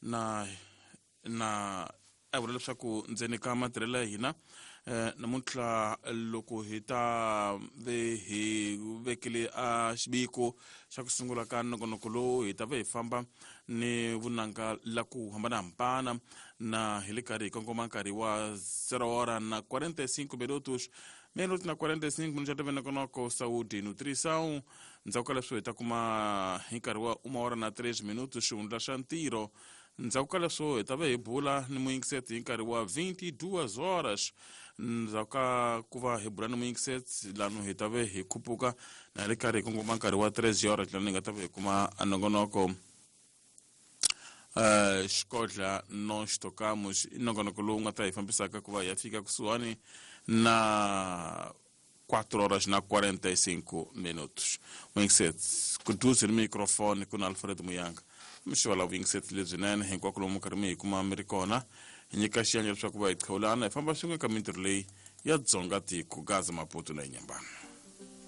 na vula leswaku ndzeni ka matirhelo ya hina namuntlha loko hi ta hi vekile a xiviko xa ku sungula ka nongonoko lowu hi ta hi famba ni vunanga la ku hambanahambana na hi le karhi hi kongoma nkarhi wa 0:45 minutos menos na 45 minutos ya nongonoko Saudi nutrição ndzhaku ka leswo hi ta kuma hi nkarhi wa 1:03 minutos xihundla xa ntirho ndzhaku ka leswo hi ta hi bula ni muyingiseti hi nkarhi wa 22 horas ndzhaku ka ku va hi bula ni muyingiseti lano hi ta hi khupuka na le karhi hi kongoma nkarhi wa 13 horas lani hi nga ta hi kuma nongonoko xikotla no xitokamos nongonoko lowu nga ta hi fambisaka ku va hi fika kusuhani na 4:45 minutos muyingiseti ku duze ni microphone ku na Alfred Muyanga mxivala vuyingiseti lebyinene hinkwako lomu karhi mi hi kuma mi ri kona hi nyika xiyenge leswaku va hi qhawulana hi famba swin'we ka mintirho leyi ya dzonga tiko Gaza Maputo na Inyambane.